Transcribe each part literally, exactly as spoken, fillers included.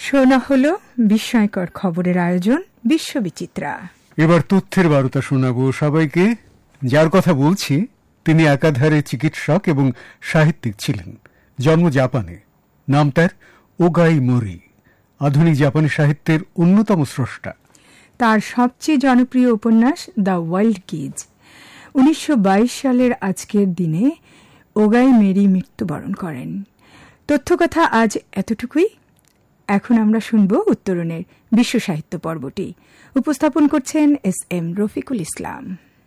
শোনা হলো বিস্ময়কর খবরের আয়োজন বিশ্ববিচিত্রা। এবার তথ্যের বার্তা শোনাবো সবাইকে। যার কথা বলছি তিনি একাধারে চিকিৎসক এবং সাহিত্যিক ছিলেন। জন্ম জাপানে, নাম তার ওগাই মোরি, আধুনিক জাপানি সাহিত্যের অন্যতম স্রষ্টা। তার সবচেয়ে জনপ্রিয় উপন্যাস দ্য ওয়াইল্ড কিজ। উনিশশো বাইশ সালের আজকের দিনে ওগাই মেরি মৃত্যুবরণ করেন। তথ্যকথা আজ এতটুকুই। এখন আমরা শুনব উত্তরণের বিশ্ব সাহিত্য পর্বটি। উপস্থাপন করছেন এস এম রফিকুল ইসলাম।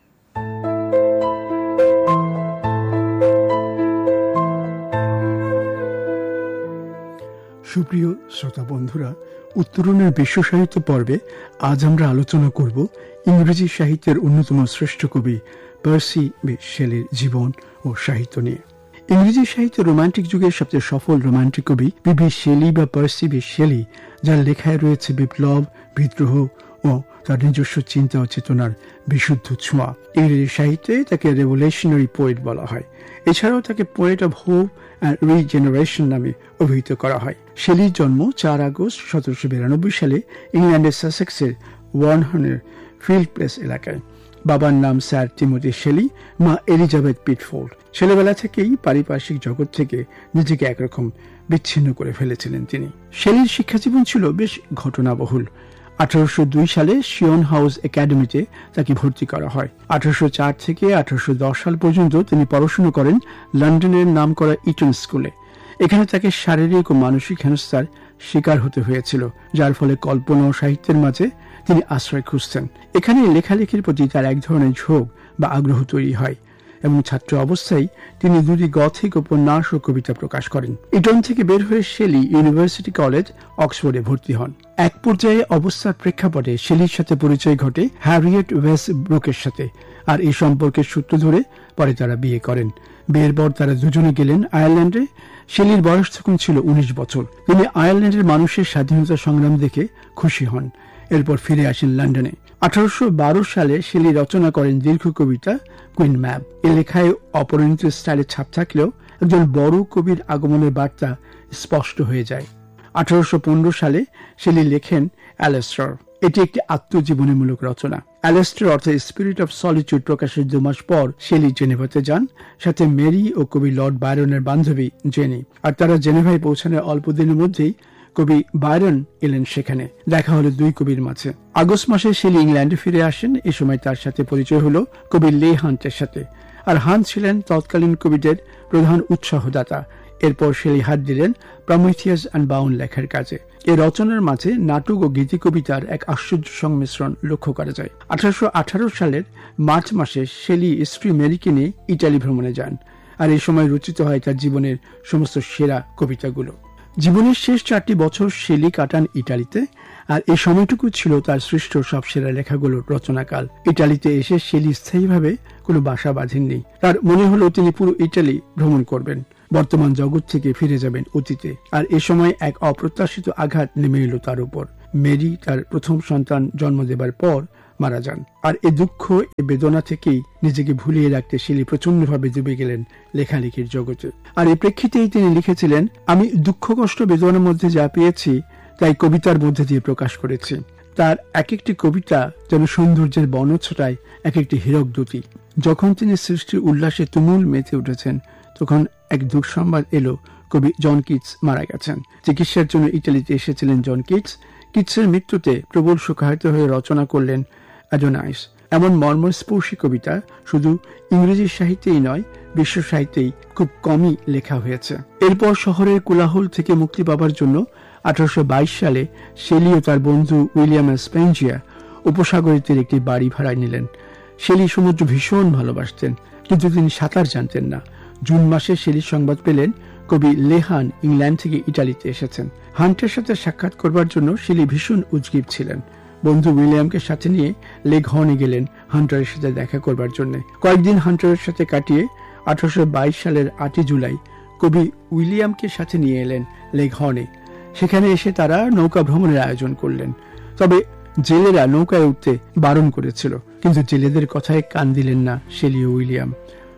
সুপ্রিয় শ্রোতা বন্ধুরা, উত্তরণের বিশ্ব সাহিত্য পর্বে আজ আমরা আলোচনা করব ইংরেজি সাহিত্যের অন্যতম শ্রেষ্ঠ কবি পার্সি বি শেলির জীবন ও সাহিত্য নিয়ে। ইংরেজি সাহিত্যে রোমান্টিক যুগের সবচেয়ে সফল রোমান্টিক কবি বিবি শেলি বা পার্সি বি শেলি, যার লেখায় রয়েছে বিপ্লব, বিদ্রোহ ও তার নিজস্ব চিন্তা ও চেতনার বিশুদ্ধ ছোঁয়া। ইংরেজি সাহিত্যে তাকে রেভলিউশনারি পোয়েট বলা হয়। এছাড়াও তাকে poet of hope and regeneration নামে অভিহিত করা হয়। শেলির জন্ম চার আগস্ট সতেরোশো বিরানব্বই সালে ইংল্যান্ডের সাসেক্সের ওয়ার্নহনের ফিল্ড প্লেস এলাকায়। বাবার নাম স্যার টিমোথি শেলি, মা এলিজাবেথ পিটফোর্ড। ছেলেবেলা থেকেই পারিপার্শ্বিক জগৎ থেকে নিজেকে একরকম বিচ্ছিন্ন করে ফেলেছিলেন তিনি। শেলির শিক্ষাজীবন ছিল বেশ ঘটনাবহুল। আঠারোশো দুই সালে শিয়ন হাউস একাডেমিতে তাকে ভর্তি করা হয়। আঠারোশো চার থেকে আঠারোশো দশ সাল পর্যন্ত তিনি পড়াশোনা করেন লন্ডনের নাম করা ইটন স্কুলে। এখানে তাকে শারীরিক ও মানসিক হেনস্থার শিকার হতে হয়েছিল, যার ফলে কল্পনা ও সাহিত্যের মাঝে তিনি আশ্রয় খুঁজতেন। এখানে লেখালেখির প্রতি তার এক ধরনের ঝোঁক বা আগ্রহ তৈরি হয় এবং ছাত্র অবস্থায় তিনি দুটি গথিক উপন্যাস ও কবিতা প্রকাশ করেন। ইটন থেকে বের হয়ে শেলি ইউনিভার্সিটি কলেজ অক্সফোর্ডে ভর্তি হন। এক পর্যায়ে অবস্থার প্রেক্ষাপটে শেলির সাথে পরিচয় ঘটে হ্যারিয়েট ওয়েসব্রুকের সাথে, আর এই সম্পর্কের সূত্র ধরে পরে তারা বিয়ে করেন। বিয়ের পর তারা দুজনে গেলেন আয়ারল্যান্ডে। শেলির বয়স তখন ছিল উনিশ বছর। তিনি আয়ারল্যান্ডের মানুষের স্বাধীনতা সংগ্রাম দেখে খুশি হন। এরপর ফিরে আসেন লন্ডনে। আঠারোশো বারো সালে শেলি রচনা করেন দীর্ঘ কবিতা কুইন ম্যাব। এ লেখায় অপরিণত স্টাইলের ছাপ থাকলেও একজন বড় কবির আগমনের বার্তা স্পষ্ট হয়ে যায়। আঠারোশো পনেরো সালে শেলি লেখেন অ্যালেস্টার। এটি একটি আত্মজীবনীমূলক রচনা। অ্যালেস্টার অর্থাৎ স্পিরিট অফ সলিটিউড প্রকাশের দু মাস পর শেলি জেনেভাতে যান, সাথে মেরি ও কবি লর্ড বায়রনের বান্ধবী জেনি। আর তারা জেনেভায় পৌঁছানোর অল্প দিনের মধ্যেই কবি বায়রন এলেন সেখানে। দেখা হলো দুই কবির মাঝে। আগস্ট মাসে শেলি ইংল্যান্ডে ফিরে আসেন। এ সময় তার সাথে পরিচয় হলো কবি লে হান্টের সাথে। আর হান্ট ছিলেন তৎকালীন কবিদের প্রধান উৎসাহদাতা। এরপর শেলি হাত দিলেন প্রমিথিয়াস অ্যান্ড বাউন্ড লেখার কাজে। এই রচনার মাঝে নাটক ও গীতি কবিতার এক আশ্চর্য সংমিশ্রণ লক্ষ্য করা যায়। আঠারোশো আঠারো সালের মার্চ মাসে শেলি স্ত্রী মেরিকে নিয়ে ইটালি ভ্রমণে যান। আর এই সময় রচিত হয় তার জীবনের সমস্ত সেরা কবিতাগুলো। জীবনের শেষ চারটি বছর শেলি কাটান ইটালিতে, আর এই সময়টুকু ছিল তার সৃষ্ট সব সেরা লেখাগুলোর রচনাকাল। ইটালিতে এসে শেলি স্থায়ীভাবে কোনো বাসা বাঁধেননি। তার মনে হলো তিনি পুরো ইটালি ভ্রমণ করবেন, বর্তমান জগৎ থেকে ফিরে যাবেন অতীতে। আর এ সময় এক অপ্রত্যাশিত আঘাত নেমে এলো তার উপর। মেরি তার প্রথম সন্তান জন্ম দেবার পর মারা যান। আর এ দুঃখ, এ বেদনা থেকেই নিজেকে ভুলিয়ে রাখতে শেলি প্রচন্ডভাবে ডুবে গেলেন লেখালেখির জগতে। আর এই প্রেক্ষিতেই তিনি লিখেছিলেন, আমি দুঃখ কষ্ট বেদনার মধ্যে যা পেয়েছি তাই কবিতার মধ্যে দিয়ে প্রকাশ করেছি। তার এক একটি কবিতা যেন সৌন্দর্যের বর্ণচ্ছটায় এক একটি হীরক দ্যুতি। যখন তিনি সৃষ্টির উল্লাসে তুমুল মেতে উঠেছেন, তখন এক দুঃসংবাদ এলো, কবি জন কিটস মারা গেছেন। চিকিৎসার জন্য ইটালিতে এসেছিলেন জন কিটস। কিটসের মৃত্যুতে প্রবল শোকাহত হয়ে রচনা করলেন অ্যাডোনাইস। এমন মর্মস্পর্শী কবিতা শুধু ইংরেজি সাহিত্যেই নয়, বিশ্ব সাহিত্যেই খুব কমই লেখা হয়েছে। এরপর শহরের কোলাহল থেকে মুক্তি পাবার জন্য আঠারোশো বাইশ সালে শেলি ও তার বন্ধু উইলিয়াম স্পেঞ্জিয়া উপসাগরীতে একটি বাড়ি ভাড়ায় নিলেন। শেলি সমুদ্র ভীষণ ভালোবাসতেন, কিন্তু তিনি সাঁতার জানতেন না। জুন মাসে শেলি সংবাদ পেলেন কবি লেহান ইংল্যান্ড থেকে ইটালিতে এসেছেন। হান্টের সাথে সাক্ষাৎ করবার জন্য শেলি ভীষণ উদ্গ্রীব ছিলেন। বন্ধু উইলিয়ামকে সাথে নিয়ে লেঘর্নে গেলেন হান্টারের সাথে দেখা করবার জন্য। কয়েকদিন হান্টারের সাথে কাটিয়ে আঠারোশো বাইশ সালের আটই জুলাই কবি উইলিয়ামকে সাথে নিয়ে এলেন লেঘর্নে। সেখানে এসে তারা নৌকা ভ্রমণের আয়োজন করলেন। তবে জেলেরা নৌকায় উঠতে বারণ করেছিল, কিন্তু জেলেদের কথায় কান দিলেন না শেলি ও উইলিয়াম।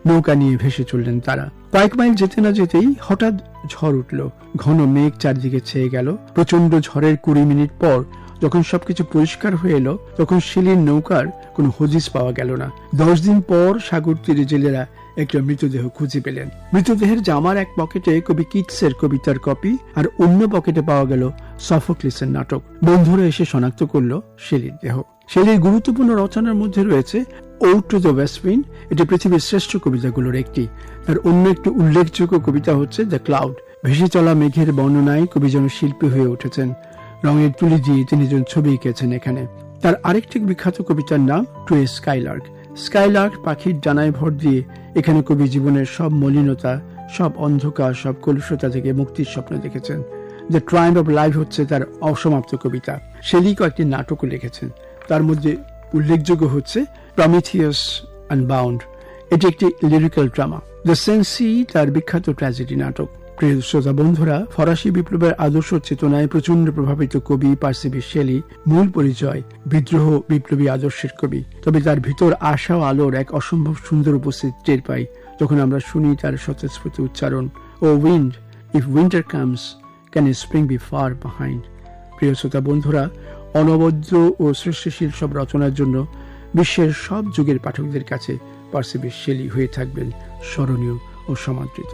নৌকা নিয়ে ভেসে চললেন তারা। কয়েক মাইল যেতে না যেতেই হঠাৎ ঝড় উঠল, ঘন মেঘ চারদিকে ছেয়ে গেল। প্রচন্ড ঝড়ের কুড়ি মিনিট পর যখন সবকিছু পরিষ্কার হয়ে এলো, তখন শেলির নৌকার কোনো হদিস পাওয়া গেল না। দশ দিন পর সাগর তীরে জেলেরা একটা মৃতদেহ খুঁজে পেলেন। মৃতদেহের জামার এক পকেটে কবি কিটসের কবিতার কপি, আর অন্য পকেটে পাওয়া গেল সফোক্লিসের নাটক। বন্ধুরা এসে শনাক্ত করলো শেলির দেহ। শেলির গুরুত্বপূর্ণ রচনার মধ্যে রয়েছে ode to the West wind, এটি পৃথিবীর শ্রেষ্ঠ কবিতাগুলোর একটি। তার অন্য একটি উল্লেখযোগ্য কবিতা হচ্ছে দ্য ক্লাউড। ভেসে চলা মেঘের বর্ণনায় কবি যেন শিল্পী হয়ে উঠেছেন। রঙের তুলি দিয়ে তিনি যেন ছবি এঁকেছেন এখানে। তার আরেকটি বিখ্যাত কবিতার নাম টু এ স্কাইলার্ক। স্কাইলার্ক পাখির ডানায় ভর দিয়ে এখানে কবি জীবনের সব মলিনতা, সব অন্ধকার, সব কলুষতা থেকে মুক্তির স্বপ্ন দেখেছেন। দ্য ট্রায়াম্ফ অফ লাইফ হচ্ছে তার অসমাপ্ত কবিতা। শেলি কয়েকটি নাটকও লিখেছেন, তার মধ্যে উল্লেখযোগ্য হচ্ছে প্রমিথিয়াস আনবাউন্ড। এটি একটি লিরিক্যাল ড্রামা। দ্য সেন্সি তার বিখ্যাত ট্র্যাজেডি নাটক। প্রিয় শ্রোতা বন্ধুরা, ফরাসি বিপ্লবের আদর্শ চেতনায় প্রচন্ড প্রভাবিত কবি পার্সি বি শেলি মূল পরিচয় বিদ্রোহ বিপ্লবী আদর্শের কবি। তবে তার ভিতর আশা ও আলোর এক অসম্ভব সুন্দর উপস্থিতি টের পাই যখন আমরা শুনি তার স্বতঃস্ফূর্ত উচ্চারণ, ও wind, if winter comes can spring be far behind. প্রিয় শ্রোতা বন্ধুরা, অনবদ্য ও সৃষ্টিশীল সব রচনার জন্য বিশ্বের সব যুগের পাঠকদের কাছে পার্সি বি শেলি হয়ে থাকবেন স্মরণীয় ও সমাদৃত।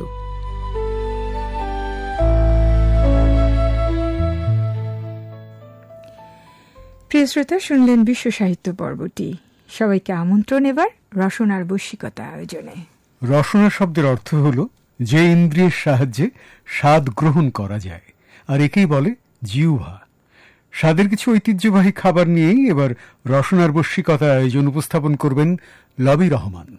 প্রিয় শ্রোতা, শুনলেন বিশ্ব সাহিত্য পর্বটি। সবাইকে আমন্ত্রণ এবার রসনার বৈশিকতা আয়োজনে। রসনা শব্দের অর্থ হল যে ইন্দ্রিয়ের সাহায্যে স্বাদ গ্রহণ করা যায়, আর একেই বলে জিহ্বা। স্বাদের কিছু ঐতিহ্যবাহী খাবার নিয়েই এবার রসনার বৈশিকতা আয়োজন উপস্থাপন করবেন লবি রহমান।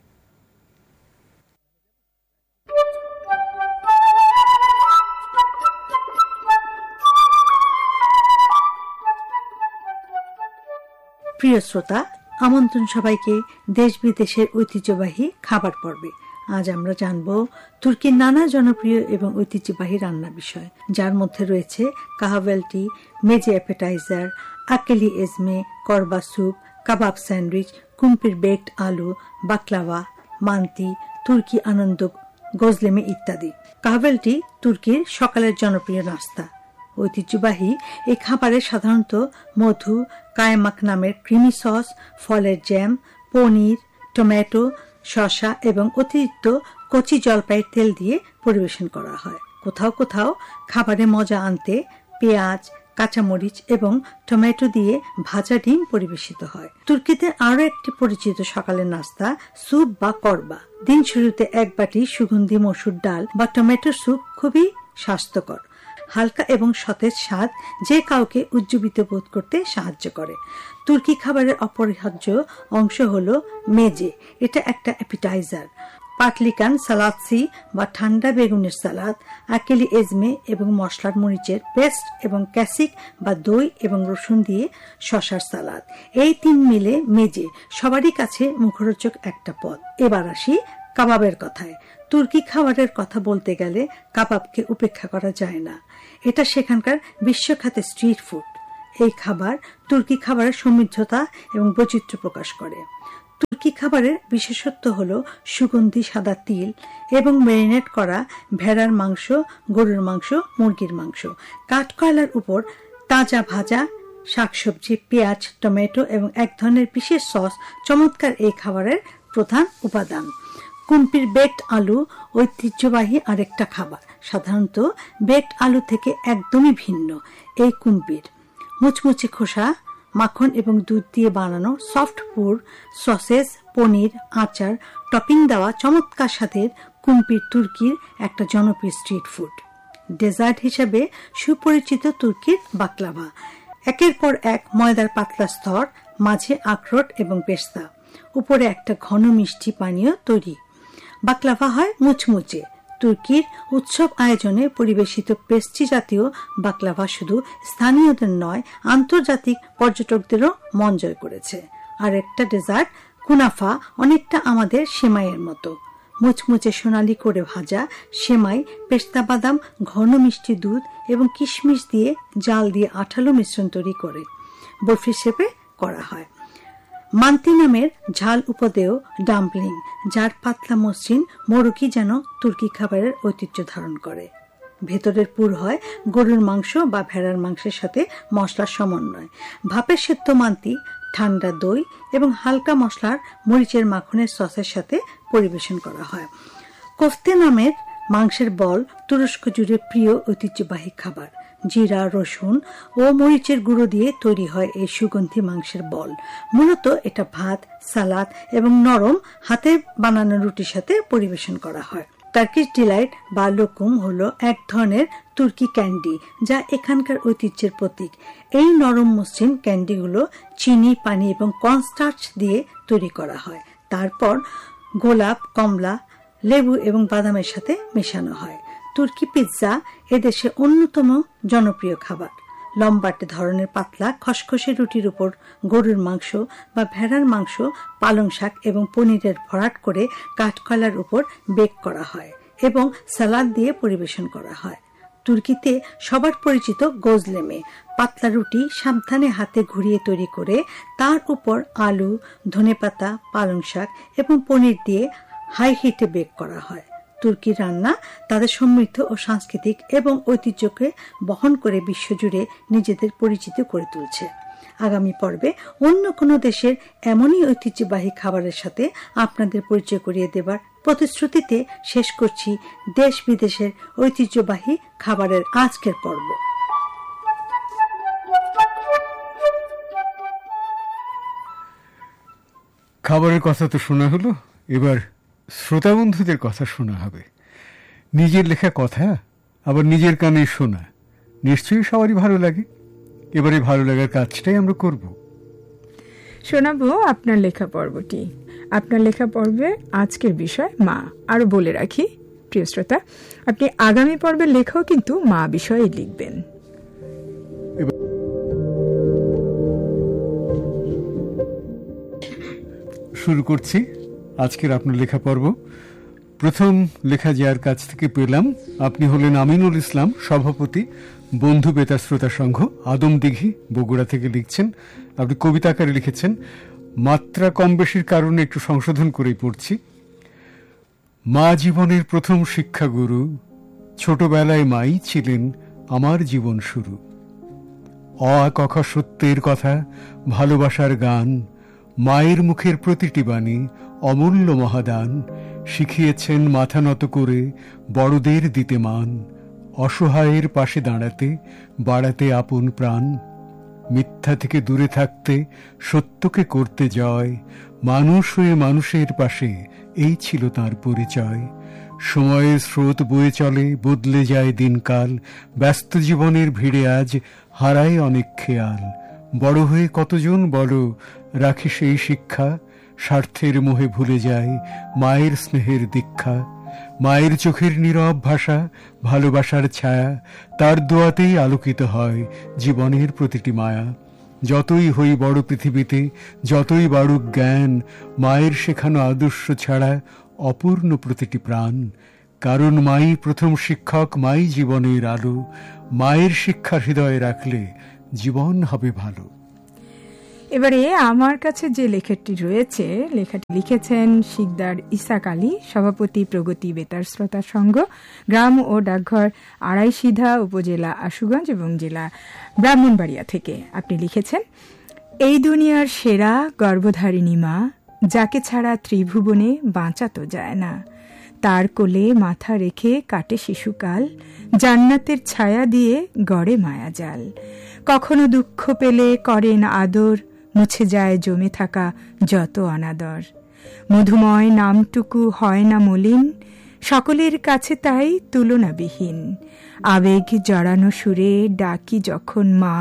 প্রিয় শ্রোতা, আমন্ত্রণ সবাইকে দেশ বিদেশের ঐতিহ্যবাহী খাবার পর্বে। আজ আমরা জানব তুর্কির নানা জনপ্রিয় এবং ঐতিহ্যবাহী রান্না বিষয়, যার মধ্যে রয়েছে কাহাভেলটি, মেজে অ্যাপেটাইজার, আকেলি এজমে, করবা স্যুপ, কাবাব স্যান্ডউইচ, কুম্পির বেকড আলু, বাকলাভা, মান্তি, তুর্কি আনন্দ, গজলেমে ইত্যাদি। কাহাভেলটি তুর্কির সকালের জনপ্রিয় নাস্তা। ঐতিহ্যবাহী এই খাবারে সাধারণত মধু, কায়মাক নামের ক্রিমি সস, ফলের জ্যাম, পনির, টমেটো, শসা এবং অতিরিক্ত কচি জলপাইয়ের তেল দিয়ে পরিবেশন করা হয়। কোথাও কোথাও খাবারে মজা আনতে পেঁয়াজ, কাঁচামরিচ এবং টমেটো দিয়ে ভাজা ডিম পরিবেশিত হয়। তুর্কিতে আরো একটি পরিচিত সকালের নাস্তা স্যুপ বা করবা। দিন শুরুতে এক বাটি সুগন্ধি মসুর ডাল বা টমেটো স্যুপ খুবই স্বাস্থ্যকর। হালকা এবং সতেজ স্বাদ যে কাউকে উজ্জীবিত বোধ করতে সাহায্য করে। তুর্কি খাবারের অপরিহার্য অংশ হলো মেজে। এটা একটা অ্যাপিটাইজার। পাটলিকান সালাদসি বা ঠান্ডা বেগুনের সালাদ, আকেলি এজমে এবং মশলার মরিচের পেস্ট এবং ক্যাসিক বা দই এবং রসুন দিয়ে শসার সালাদ, এই তিন মিলে মেজে সবারই কাছে মুখরোচক একটা পদ। এবার আসি কাবাবের কথায়। তুর্কি খাবারের কথা বলতে গেলে কাবাবকে উপেক্ষা করা যায় না। এটা সেখানকার বিশ্বখ্যাত স্ট্রিট ফুড। এই খাবার তুর্কি খাবারের সমৃদ্ধতা এবং বৈচিত্র্য প্রকাশ করে। তুর্কি খাবারের বিশেষত্ব হলো সুগন্ধি সাদা তিল এবং ম্যারিনেট করা ভেড়ার মাংস, গরুর মাংস, মুরগির মাংস, কাঠকয়লার উপর তাজা ভাজা শাকসবজি, পেঁয়াজ, টমেটো এবং এক ধরনের বিশেষ সস চমৎকার এই খাবারের প্রধান উপাদান। কুম্পির বেকড আলু ঐতিহ্যবাহী আরেকটা খাবার। সাধারণত বেকড আলু থেকে একদমই ভিন্ন এই কুম্পির। মুচমুচে খোসা, মাখন এবং দুধ দিয়ে বানানো সফট পুর, সসেজ, পনির, আচার, টপিং দেওয়া চমৎকার স্বাদের কুম্পির তুর্কির একটা জনপ্রিয় স্ট্রিট ফুড। ডেজার্ট হিসেবে সুপরিচিত তুর্কির বাকলাভা। একের পর এক ময়দার পাতলা স্তর, মাঝে আখরোট এবং পেস্তা, উপরে একটা ঘন মিষ্টি পানীয় তৈরি। বাকলাভা হয় মুচমুচে। তুর্কির উৎসব আয়োজনে পরিবেশিত পেস্ট্রি জাতীয় বাকলাভা শুধু স্থানীয়দের নয়, আন্তর্জাতিক পর্যটকদেরও মন জয় করেছে। আর একটা ডেজার্ট কুনাফা অনেকটা আমাদের সেমাইয়ের মতো। মুচমুচে সোনালি করে ভাজা সেমাই পেস্তা বাদাম, ঘন মিষ্টি দুধ এবং কিশমিশ দিয়ে জাল দিয়ে আঠালো মিশ্রণ তৈরি করে বরফি শেপে করা হয়। মান্তি নামের ঝাল উপদেয় ডাম্পলিং, যার পাতলা মসৃণ মোরকি যেন তুর্কি খাবারের ঐতিহ্য ধারণ করে। ভেতরের পুর হয় গরুর মাংস বা ভেড়ার মাংসের সাথে মশলার সমন্বয়। ভাপের সেদ্ধ মান্তি ঠান্ডা দই এবং হালকা মশলার মরিচের মাখনের সসের সাথে পরিবেশন করা হয়। কোফতে নামের মাংসের বল তুরস্ক জুড়ে প্রিয় ঐতিহ্যবাহী খাবার। জিরা, রসুন ও মরিচের গুঁড়ো দিয়ে তৈরি হয় এই সুগন্ধি মাংসের বল। মূলত এটা ভাত, সালাদ এবং নরম হাতে বানানো রুটির সাথে পরিবেশন করা হয়। টার্কিশ ডিলাইট বা লোকুম হলো এক ধরনের তুর্কি ক্যান্ডি, যা এখানকার ঐতিহ্যের প্রতীক। এই নরম মসৃণ ক্যান্ডিগুলো চিনি, পানি এবং কর্নস্টার্চ দিয়ে তৈরি করা হয়। তারপর গোলাপ, কমলা, লেবু এবং বাদামের সাথে মেশানো হয়। তুর্কি পিৎজা এদেশে অন্যতম জনপ্রিয় খাবার। লম্বাটে ধরনের পাতলা খসখসে রুটির উপর গরুর মাংস বা ভেড়ার মাংস, পালং শাক এবং পনিরের ভরাট করে কাঠকয়লার উপর বেক করা হয় এবং সালাদ দিয়ে পরিবেশন করা হয়। তুর্কিতে সবার পরিচিত গোজলেমে পাতলা রুটি সাবধানে হাতে ঘুরিয়ে তৈরি করে তার উপর আলু, ধনেপাতা, পালং শাক এবং পনির দিয়ে হাই হিটে বেক করা হয়। তুর্কি রান্না তাদের সমৃদ্ধ ও সাংস্কৃতিক এবং ঐতিহ্যকে বহন করে বিশ্বজুড়ে নিজেদের পরিচিত করে তুলছে। আগামী পর্বে অন্য কোনো দেশের এমনই ঐতিহ্যবাহী খাবারের সাথে আপনাদের পরিচয় করিয়ে দেবার প্রতিশ্রুতিতে শেষ করছি দেশ বিদেশের ঐতিহ্যবাহী খাবারের আজকের পর্ব। খাবারের কথা তো শোনা হলো, এবার শ্রোতা বন্ধুদের কথা শোনা হবে। নিজের লেখা কথা আবার নিজের কানে শোনা নিশ্চয়ই সবারই ভালো লাগে। এবারে ভালো লাগার কাজটাই আমরা করব। শোনাবো আপনার লেখা পর্বটি। আপনার লেখা পর্বে আজকের বিষয় মা। আরো বলে রাখি প্রিয় শ্রোতা, আপনি আগামী পর্বের লেখাও কিন্তু মা বিষয়ে লিখবেন। শুরু করছি আজকের আপনার লেখা পর্ব। প্রথম লেখা যার কাছ থেকে পেলাম, আপনি হলেন আমিনুল ইসলাম, সভাপতি বন্ধু বেতার শ্রোতা সংঘ, আদমদিঘি, বগুড়া থেকে লিখছেন। আপনি কবিতা আকারে লিখেছেন। মাত্রা কম বেশির কারণে একটু সংশোধন করেই পড়ছি। মা জীবনের প্রথম শিক্ষাগুরু, ছোটবেলায় মাই ছিলেন আমার জীবন শুরু। অ আ ক খ সত্যের কথা, ভালোবাসার গান, মায়ের মুখের প্রতিটি বাণী অমূল্য মহাদান। শিখিয়েছেন মাথা নত করে বড়দের দিতে মান, অসহায়ের পাশে দাঁড়াতে, বাড়াতে আপন প্রাণ। মিথ্যা থেকে দূরে থাকতে, সত্যকে করতে জয়, মানুষ হয়ে মানুষের পাশে, এই ছিল তার পরিচয়। সময়ের স্রোত বয়ে চলে, বদলে যায় দিনকাল, ব্যস্ত জীবনের ভিড়ে আজ হারায় অনেক খেয়াল। বড় হয়ে কতজন বলো রাখে সেই শিক্ষা, স্বার্থের মোহে ভুলে যায় মায়ের স্নেহের দীক্ষা। মায়ের চোখের নীরব ভাষা, ভালোবাসার ছায়া, তার দোয়াতেই আলোকিত হয় জীবনের প্রতিটি মায়া। যতই হই বড় পৃথিবীতে, যতই বাড়ুক জ্ঞান, মায়ের শেখানো আদর্শ ছাড়া অপূর্ণ প্রতিটি প্রাণ। কারণ মাই প্রথম শিক্ষক, মাই জীবনের আলো, মায়ের শিক্ষা হৃদয়ে রাখলে জীবন হবে ভালো। এবারে আমার কাছে যে লেখাটি রয়েছে, লেখাটি লিখেছেন শিকদার ইসাক আলী, সভাপতি প্রগতি বেতার শ্রোতা সংঘ, গ্রাম ও ডাকঘর আড়াইসিধা, উপজেলা আশুগঞ্জ এবং জেলা ব্রাহ্মণবাড়িয়া থেকে। আপনি লিখেছেন, এই দুনিয়ার সেরা গর্ভধারিণী মা, যাকে ছাড়া ত্রিভুবনে বাঁচা তো যায় না। তার কোলে মাথা রেখে কাটে শিশুকাল, জান্নাতের ছায়া দিয়ে গড়ে মায়াজাল। কখনো দুঃখ পেলে করেন আদর, মুছে যায় জমে থাকা যত অনাদর। মধুময় নামটুকু হয় না মলিন, সকলের কাছে তাই তুলনাবিহীন। আবেগ জড়ানো সুরে ডাকি যখন মা,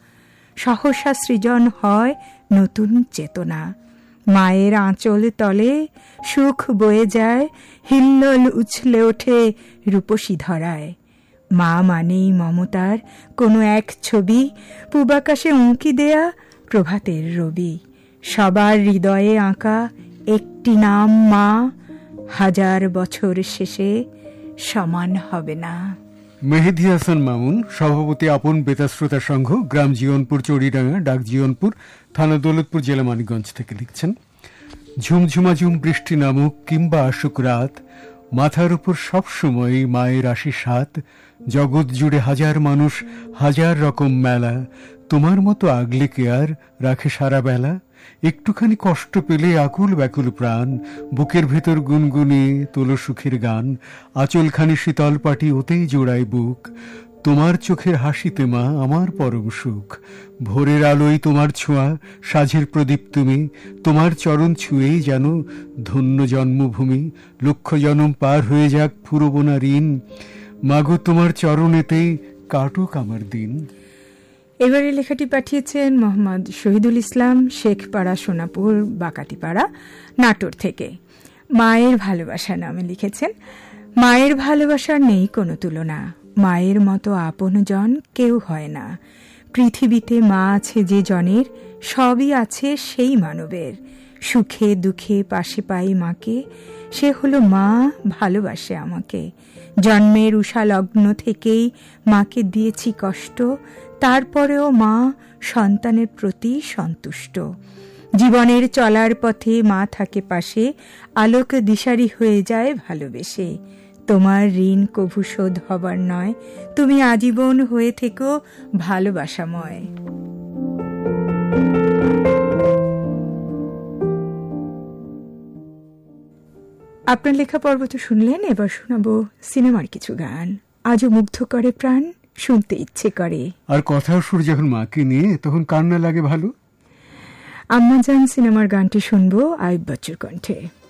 সহসা সৃজন হয় নতুন চেতনা। মায়ের আঁচল তলে সুখ বয়ে যায়, হিল্লোল উছলে ওঠে রূপসী ধরায়। মা মানেই মমতার কোনো এক ছবি, পূবাকাশে উঁকি দেয়া প্রভাতের রবি। সবার হৃদয়ে আঁকা একটি নাম মা, হাজার বছর শেষে সমান হবে না। মেহেদি হাসান মামুন, সভাপতি আপন বেতার শ্রোতা সংঘ, গ্রাম জীবনপুর, চড়িডাঙ্গা, ডাক জীবনপুর, থানা দৌলতপুর, জেলা মানিকগঞ্জ থেকে লিখছেন, ঝুমঝুমাঝুম বৃষ্টি নামুক কিংবা আসুক রাত, মাথার উপর সবসময় মায়ের আশিস হাত, জগৎ জুড়ে হাজার মানুষ, হাজার রকম মেলা, তোমার মতো আগলে কে আর রাখে সারা বেলা, একটুখানি কষ্ট পেলে আকুল ব্যাকুল প্রাণ, বুকের ভেতর গুনগুনে তোলো সুখের গান, আঁচলখানি শীতল পাটি ওতেই জোড়ায় বুক, তোমার চোখের হাসিতে মা আমার পরম সুখ, ভোরের আলোয় তোমার ছোঁয়া, সাঝের প্রদীপ তুমি, তোমার চরণ ছুঁয়েই যেন ধন্য জন্মভূমি, লক্ষ জনম পার হয়ে যাক ফুরবো না ঋণ, মাগো তোমার চরণেতেই কাটুক আমার দিন। এবারে লেখাটি পাঠিয়েছেন মোহাম্মদ শহীদুল ইসলাম, শেখপাড়া, সোনাপুর, বাকাতিপাড়া, নাটোর থেকে। মায়ের ভালোবাসা নামে লিখেছেন, মায়ের ভালোবাসার নেই কোনো তুলনা, মায়ের মতো আপনজন কেউ হয় না, পৃথিবীতে মা আছে যে জনের, সবই আছে সেই মানবের, সুখে দুঃখে পাশে পাই মাকে, সে হলো মা, ভালোবাসে আমাকে, জন্মের উষা লগ্ন থেকেই মাকে দিয়েছি কষ্ট, তারপরেও মা সন্তানের প্রতি সন্তুষ্ট, জীবনের চলার পথে মা থাকে পাশে, আলোক দিশারি হয়ে যায় ভালোবেসে, তোমার ঋণ কভু শোধ হবার নয়, তুমি আজীবন হয়ে থেকো ভালোবাসাময়। আপনার লেখা পর্ব তো শুনলেন, এবার শোনাবো সিনেমার কিছু গান। আজও মুগ্ধ করে প্রাণ, শুনতে ইচ্ছে করে। আর কথার সুর যখন মাকে নিয়ে, তখন কান্না লাগে ভালো। আম্মাজান সিনেমার গানটি শুনবো আয়ুব বাচ্চুর কণ্ঠে।